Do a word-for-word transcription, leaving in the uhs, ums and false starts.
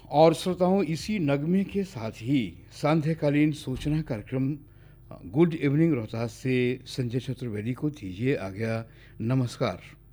और श्रोताओं, इसी नगमे के साथ ही सांध्यकालीन सूचना कार्यक्रम अ, गुड इवनिंग रोहतास से संजय चतुर्वेदी को दीजिए आज्ञा। नमस्कार।